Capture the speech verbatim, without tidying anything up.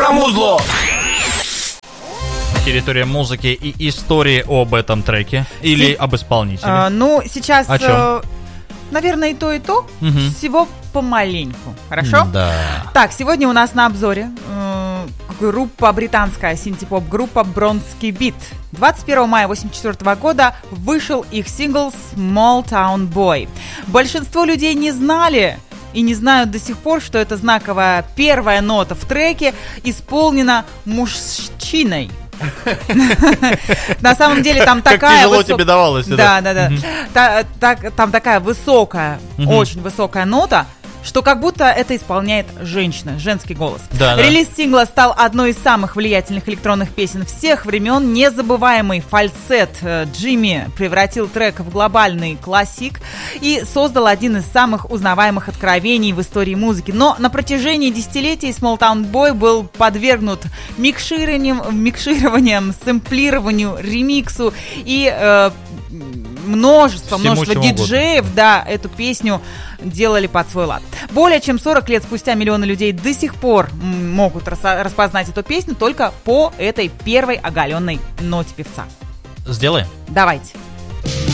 Промузло! Территория музыки и истории об этом треке или Си- об исполнителе? А, ну, сейчас, О чем? э, наверное, и то, и то. Мгм. Всего помаленьку. Хорошо? Да. Так, сегодня у нас на обзоре э, группа, британская синти-поп-группа Бронский Бит. двадцать первого мая тысяча девятьсот восемьдесят четвёртого года вышел их сингл «Small Town Boy». Большинство людей не знали и не знают до сих пор, что эта знаковая первая нота в треке исполнена мужчиной. На самом деле там Как такая... тяжело высок- тебе давалось это. Да, да, да. Та- так- Там такая высокая, Мгм. очень высокая нота, что как будто это исполняет женщина, женский голос. Да, да. Релиз сингла стал одной из самых влиятельных электронных песен всех времен. Незабываемый фальцет э, Джимми превратил трек в глобальный классик и создал один из самых узнаваемых откровений в истории музыки. Но на протяжении десятилетий Small Town Boy был подвергнут микшированием, микшированием, сэмплированию, ремиксу и э, множество, Всему, множество чему диджеев, да, эту песню делали под свой лад. Более чем сорок лет спустя миллионы людей до сих пор м, могут рас- распознать эту песню только по этой первой оголенной ноте певца. Сделаем. Давайте.